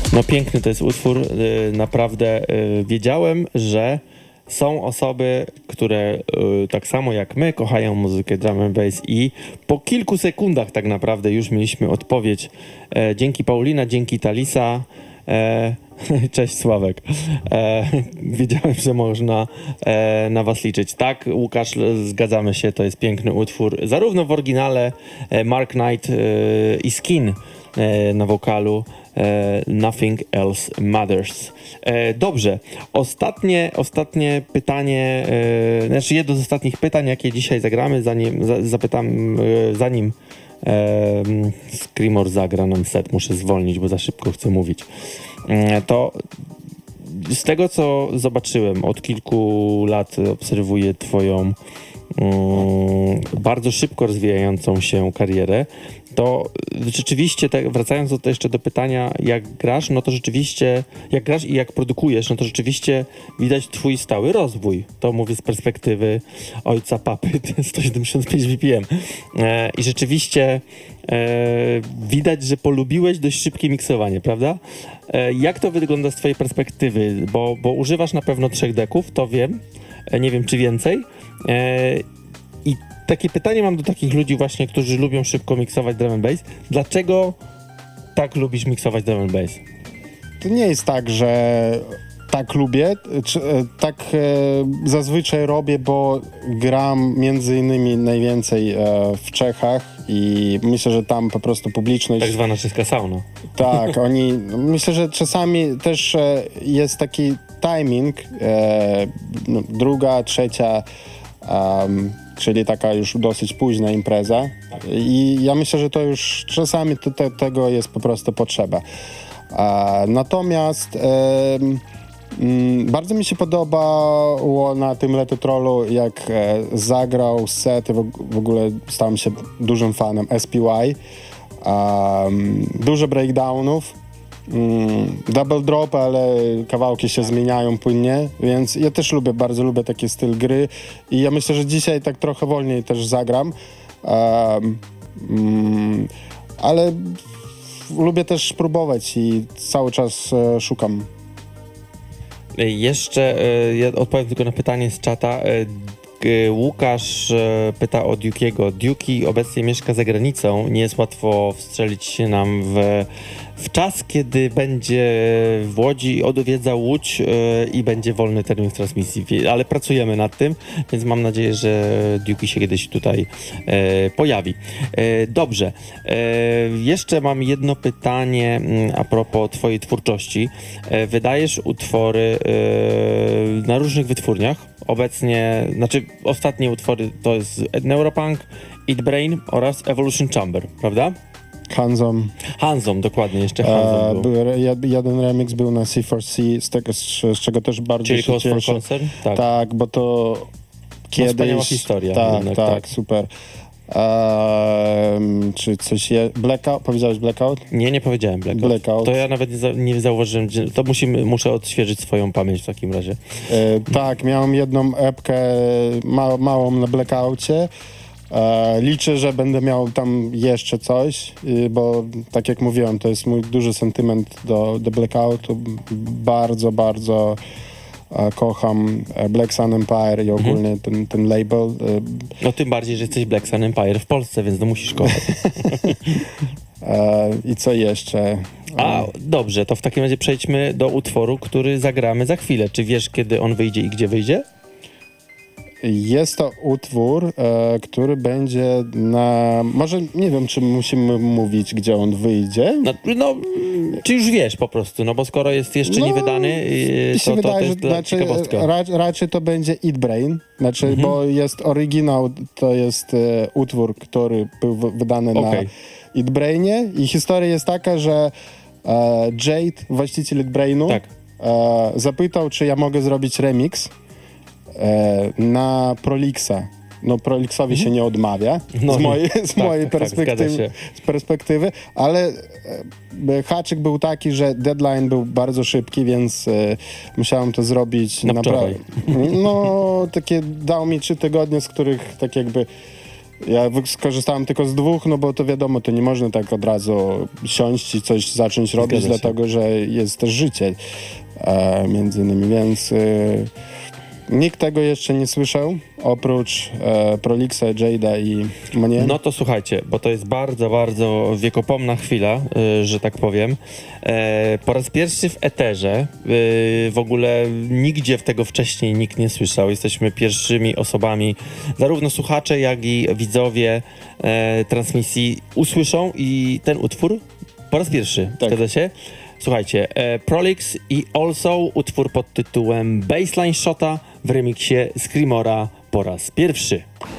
No piękny to jest utwór, naprawdę wiedziałem, że są osoby, które tak samo jak my kochają muzykę drum and bass i po kilku sekundach tak naprawdę już mieliśmy odpowiedź. Dzięki Paulina, dzięki Talisa. Cześć Sławek. Wiedziałem, że można na was liczyć. Tak, Łukasz, zgadzamy się, to jest piękny utwór. Zarówno w oryginale Mark Knight i Skin na wokalu Nothing Else Matters. Dobrze, ostatnie pytanie, znaczy jedno z ostatnich pytań, jakie dzisiaj zagramy, zanim Screamor zagra nam set, muszę zwolnić, bo za szybko chcę mówić. To z tego, co zobaczyłem, od kilku lat obserwuję twoją bardzo szybko rozwijającą się karierę, to rzeczywiście, wracając jeszcze do pytania, jak grasz, no to rzeczywiście, jak grasz i jak produkujesz, no to rzeczywiście widać twój stały rozwój. To mówię z perspektywy ojca papy, 175 BPM. I rzeczywiście widać, że polubiłeś dość szybkie miksowanie, prawda? Jak to wygląda z twojej perspektywy? Bo używasz na pewno 3 deków, to wiem, nie wiem czy więcej. I takie pytanie mam do takich ludzi właśnie, którzy lubią szybko miksować drum and bass. Dlaczego tak lubisz miksować drum and bass? To nie jest tak, że tak lubię. Tak zazwyczaj robię, bo gram między innymi najwięcej w Czechach i myślę, że tam po prostu publiczność... Tak zwana czeska sauna. Tak, myślę, że czasami też jest taki timing, druga, trzecia, czyli taka już dosyć późna impreza. I ja myślę, że to już czasami tego jest po prostu potrzeba. Natomiast bardzo mi się podobało na tym Letotrolu, jak zagrał set, w ogóle stałem się dużym fanem SPY. Dużo breakdownów, double drop, ale kawałki się zmieniają płynnie, więc ja też bardzo lubię taki styl gry i ja myślę, że dzisiaj tak trochę wolniej też zagram, ale lubię też próbować i cały czas szukam. Jeszcze ja odpowiem tylko na pytanie z czata. Łukasz pyta o Dukiego. Duki obecnie mieszka za granicą. Nie jest łatwo wstrzelić się nam w czas, kiedy będzie w Łodzi, odwiedza Łódź i będzie wolny termin w transmisji. Ale pracujemy nad tym, więc mam nadzieję, że Duki się kiedyś tutaj pojawi. Dobrze. Jeszcze mam jedno pytanie a propos twojej twórczości. Wydajesz utwory na różnych wytwórniach. Obecnie, ostatnie utwory to jest Neuropunk, Eat Brain oraz Evolution Chamber, prawda? Hanzom, dokładnie, jeszcze Hanzom był. Jeden remix był na C4C, z czego też bardzo czyli się cieszę. for Concern? Tak, bo to kiedyś... Wspaniała historia. Tak, super. Czy coś jest? Blackout? Powiedziałeś Blackout? Nie powiedziałem Blackout. To ja nawet nie zauważyłem. To muszę odświeżyć swoją pamięć w takim razie. Tak, miałem jedną epkę małą na Blackoutie. Liczę, że będę miał tam jeszcze coś, bo tak jak mówiłem, to jest mój duży sentyment do Blackoutu. Bardzo, bardzo kocham Black Sun Empire i ogólnie ten label. No tym bardziej, że jesteś Black Sun Empire w Polsce, więc musisz kochać. I co jeszcze? Dobrze, to w takim razie przejdźmy do utworu, który zagramy za chwilę. Czy wiesz, kiedy on wyjdzie i gdzie wyjdzie? Jest to utwór, który będzie może nie wiem, czy musimy mówić, gdzie on wyjdzie. Czy już wiesz po prostu, bo skoro jest jeszcze nie wydany, to jest ciekawostka. Raczej to będzie Eat Brain, bo jest oryginał, to jest utwór, który był wydany na Eat Brainie i historia jest taka, że Jade, właściciel Eat Brainu, zapytał, czy ja mogę zrobić remix na Prolixa. Prolixowi się nie odmawia z mojej perspektywy, ale haczyk był taki, że deadline był bardzo szybki, więc musiałem to zrobić naprawdę. Dał mi 3 tygodnie, z których tak jakby Ja skorzystałem tylko z 2, no bo to wiadomo, to nie można tak od razu siąść i coś zacząć robić, dlatego że jest też życie między innymi, więc nikt tego jeszcze nie słyszał, oprócz Prolixa, Jade'a i mnie. No to słuchajcie, bo to jest bardzo, bardzo wiekopomna chwila, że tak powiem. Po raz pierwszy w eterze, w ogóle nigdzie tego wcześniej nikt nie słyszał. Jesteśmy pierwszymi osobami, zarówno słuchacze, jak i widzowie transmisji usłyszą i ten utwór po raz pierwszy, tak. Zgadza się? Słuchajcie, Prolix i Also utwór pod tytułem Baseline Shota w remiksie Screamora po raz pierwszy.